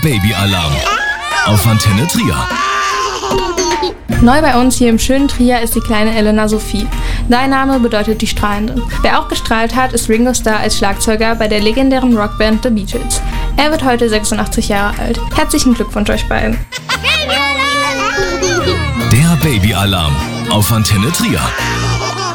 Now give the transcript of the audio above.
Babyalarm auf Antenne Trier. Neu bei uns hier im schönen Trier ist die kleine Elena Sophie. Dein Name bedeutet die Strahlende. Wer auch gestrahlt hat, ist Ringo Starr als Schlagzeuger bei der legendären Rockband The Beatles. Er wird heute 86 Jahre alt. Herzlichen Glückwunsch euch beiden. Der Babyalarm auf Antenne Trier.